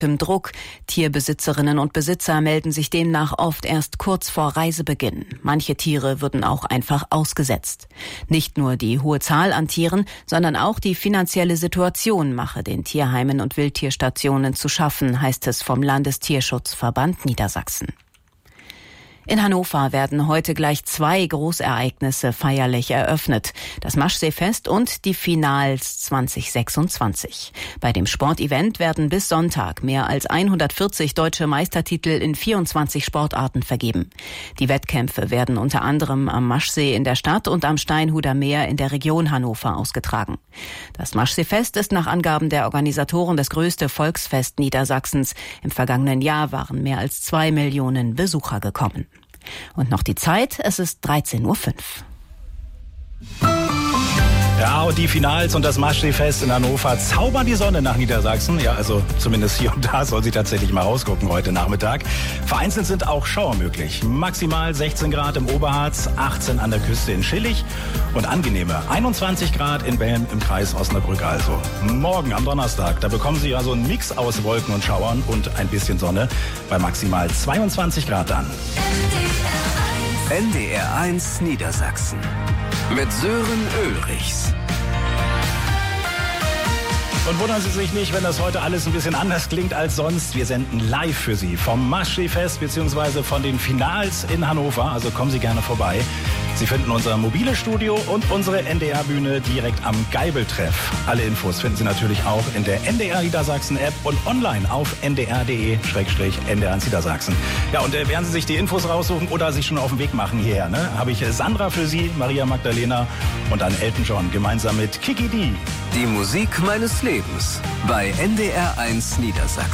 Druck. Tierbesitzerinnen und Besitzer melden sich demnach oft erst kurz vor Reisebeginn. Manche Tiere würden auch einfach ausgesetzt. Nicht nur die hohe Zahl an Tieren, sondern auch die finanzielle Situation mache den Tierheimen und Wildtierstationen zu schaffen, heißt es vom Landestierschutzverband Niedersachsen. In Hannover werden heute gleich 2 Großereignisse feierlich eröffnet. Das Maschseefest und die Finals 2026. Bei dem Sportevent werden bis Sonntag mehr als 140 deutsche Meistertitel in 24 Sportarten vergeben. Die Wettkämpfe werden unter anderem am Maschsee in der Stadt und am Steinhuder Meer in der Region Hannover ausgetragen. Das Maschseefest ist nach Angaben der Organisatoren das größte Volksfest Niedersachsens. Im vergangenen Jahr waren mehr als 2 Millionen Besucher gekommen. Und noch die Zeit, es ist 13:05 Uhr. Ja, und die Finals und das Maschseefest in Hannover zaubern die Sonne nach Niedersachsen. Ja, also zumindest hier und da soll sie tatsächlich mal rausgucken heute Nachmittag. Vereinzelt sind auch Schauer möglich. Maximal 16 Grad im Oberharz, 18 an der Küste in Schillig und angenehme 21 Grad in Belm im Kreis Osnabrück also. Morgen am Donnerstag, da bekommen Sie ja so einen Mix aus Wolken und Schauern und ein bisschen Sonne bei maximal 22 Grad dann. NDR 1 Niedersachsen mit Sören Ulrichs. Und wundern Sie sich nicht, wenn das heute alles ein bisschen anders klingt als sonst. Wir senden live für Sie vom Maschseefest bzw. von den Finals in Hannover. Also kommen Sie gerne vorbei. Sie finden unser mobiles Studio und unsere NDR-Bühne direkt am Geibeltreff. Alle Infos finden Sie natürlich auch in der NDR Niedersachsen-App und online auf ndr.de/NDR Niedersachsen. Ja, und werden Sie sich die Infos raussuchen oder sich schon auf den Weg machen hierher, ne? Habe ich Sandra für Sie, Maria Magdalena und dann Elton John gemeinsam mit Kiki D. Die Musik meines Lebens bei NDR 1 Niedersachsen.